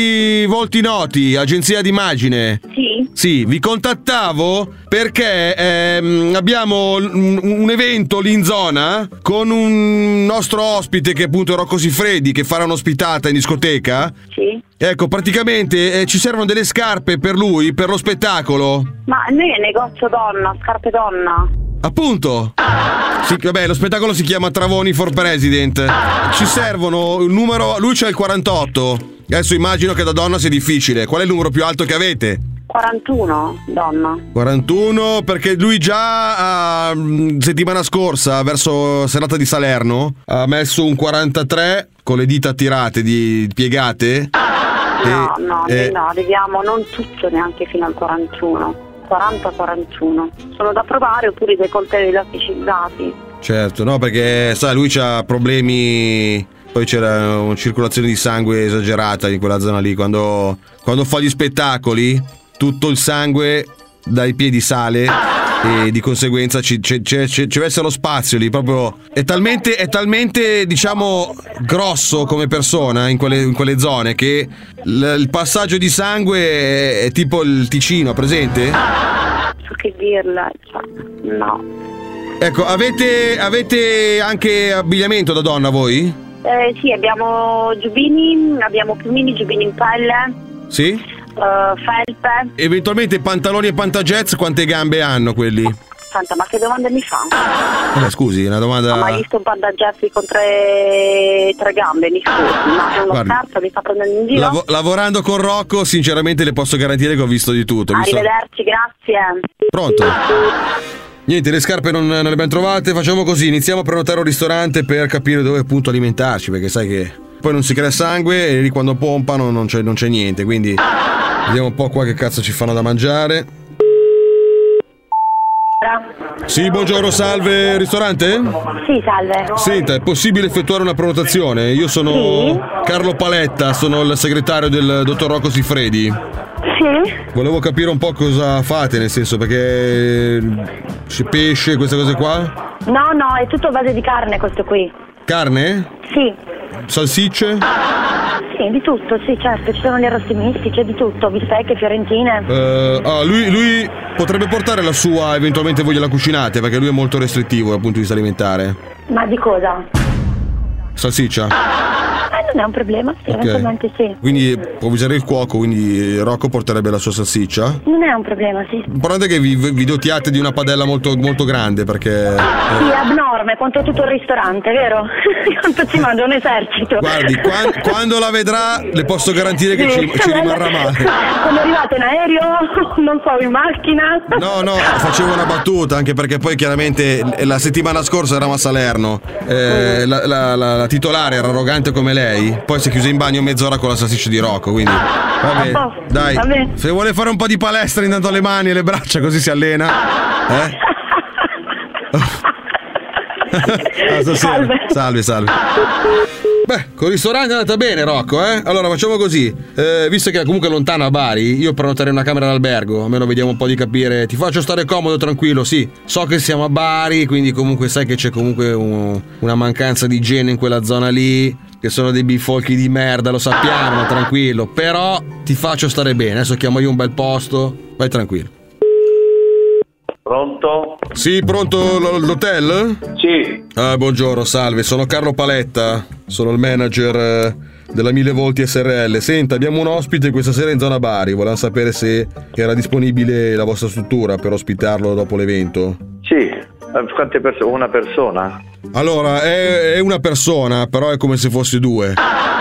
Volti Noti, agenzia d'immagine. Sì, vi contattavo perché abbiamo un evento lì in zona con un nostro ospite che appunto è Rocco Siffredi, che farà un'ospitata in discoteca. Sì. Ecco, praticamente ci servono delle scarpe per lui, per lo spettacolo. Ma noi è negozio donna, scarpe donna. Appunto. Sì, vabbè, lo spettacolo si chiama Travoni for President. Ci servono il numero, lui c'ha il 48. Adesso immagino che da donna sia difficile. Qual è il numero più alto che avete? 41, donna. 41, perché lui già settimana scorsa, verso serata di Salerno, ha messo un 43 con le dita tirate, piegate. No, arriviamo non tutto neanche fino al 41. 40-41. Sono da provare oppure dei coltelli elasticizzati. Certo, no, perché sai, lui c'ha problemi. Poi c'era una circolazione di sangue esagerata in quella zona lì. Quando fa gli spettacoli, tutto il sangue dai piedi sale e di conseguenza ci deve essere lo spazio lì. Proprio è talmente diciamo grosso come persona in quelle zone che il passaggio di sangue è tipo il Ticino, presente? So che dirla, no. Ecco, avete anche abbigliamento da donna voi? Sì, abbiamo giubbini, abbiamo piumini, giubbini in pelle. Sì? Felpe. Eventualmente pantaloni e pantagetz, quante gambe hanno quelli? Santa, ma che domande mi fa? Vabbè, scusi, una domanda. Ma hai visto un pantagetz con tre gambe, mi scusi, ma è uno scherzo, mi sta prendendo in giro? Lavorando con Rocco, sinceramente le posso garantire che ho visto di tutto. Arrivederci, grazie. Pronto? Niente, le scarpe non le abbiamo trovate, facciamo così, iniziamo a prenotare un ristorante per capire dove appunto alimentarci, perché sai che poi non si crea sangue e lì quando pompano non c'è niente, quindi vediamo un po' qua che cazzo ci fanno da mangiare. Sì, buongiorno, salve, ristorante? Sì, salve. Senta, è possibile effettuare una prenotazione? Io sono Carlo Paletta, sono il segretario del dottor Rocco Siffredi. Sì. Volevo capire un po' cosa fate, nel senso, perché c'è pesce, queste cose qua? No, è tutto a base di carne questo qui. Carne? Sì. Salsicce? Sì, di tutto, sì, certo, ci sono gli arrosti misti, c'è di tutto, bistecche, fiorentine. Lui potrebbe portare la sua, eventualmente voi gliela cucinate, perché lui è molto restrittivo dal punto di vista alimentare. Ma di cosa? Salsiccia? Non è un problema, sì, eventualmente sì. Quindi può avvisare il cuoco, quindi Rocco porterebbe la sua salsiccia? Non è un problema, sì. L'importante è che vi dotiate di una padella molto, molto grande, perché... Sì, è abnorme, quanto tutto il ristorante, vero? Quanto ci mangia un esercito. Guardi, quando la vedrà le posso garantire che ci rimarrà male. Quando arrivate in aereo, non so, in macchina. No, facevo una battuta, anche perché poi chiaramente la settimana scorsa eravamo a Salerno, la titolare era arrogante come lei, poi si è chiusa in bagno mezz'ora con la salsiccia di Rocco, quindi vabbè, dai, se vuole fare un po' di palestra intanto le mani e le braccia così si allena, Salve. Beh, con il ristorante è andata bene, Rocco, eh? Allora facciamo così, visto che è comunque lontano a Bari, io prenoterei una camera d'albergo, almeno vediamo un po' di capire, ti faccio stare comodo, tranquillo, sì, so che siamo a Bari, quindi comunque sai che c'è comunque una mancanza di igiene in quella zona lì, che sono dei bifolchi di merda, lo sappiamo, tranquillo, però ti faccio stare bene, adesso chiamo io un bel posto, vai tranquillo. Pronto? Sì, pronto l'hotel? Sì. Buongiorno, salve, sono Carlo Paletta, sono il manager della Mille Volti SRL. Senta, abbiamo un ospite questa sera in zona Bari, volevamo sapere se era disponibile la vostra struttura per ospitarlo dopo l'evento. Sì, quante persone? Una persona? Allora, è una persona, però è come se fosse due.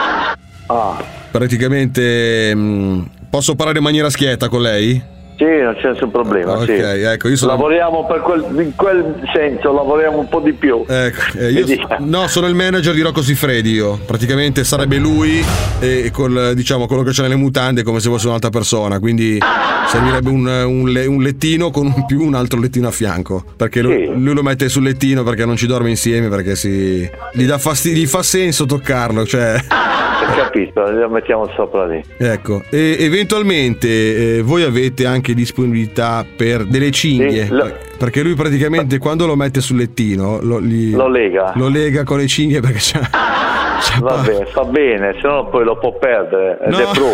Praticamente, posso parlare in maniera schietta con lei? Sì, non c'è nessun problema. Ok, sì. Ecco, io sono... Lavoriamo in quel senso, lavoriamo un po' di più. Ecco, io sono il manager di Rocco Siffredi, io. Praticamente sarebbe lui e diciamo quello che c'è nelle mutande come se fosse un'altra persona, quindi servirebbe un lettino con un altro lettino a fianco, perché lui lo mette sul lettino perché non ci dorme insieme, perché gli dà fastidio, gli fa senso toccarlo, cioè... Capito, lo mettiamo sopra lì. Ecco, e eventualmente voi avete anche disponibilità per delle cinghie? Sì, perché lui praticamente quando lo mette sul lettino lo lega con le cinghie, perché c'ha vabbè, fa bene, se no poi lo può perdere ed è brutto.